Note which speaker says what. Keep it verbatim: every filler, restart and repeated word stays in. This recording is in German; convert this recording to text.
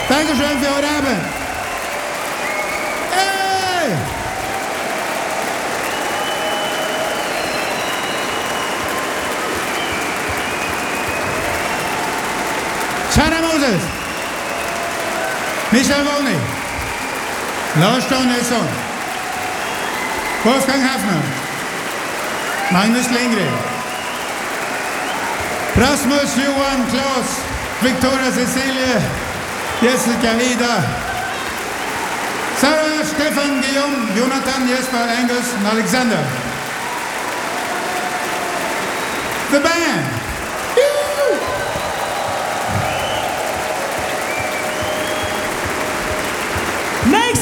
Speaker 1: Dankeschön für heute Abend. Hey! Chana Moses, Michael Wolny, Lars Danielsson, Wolfgang Hafner, Magnus Lindgren, Rasmus Johan Klaus, Victoria Cecilie, Jessica Ida, Sarah Stefan Guillaume, Jonathan Jesper Angus und Alexander. The band.
Speaker 2: Next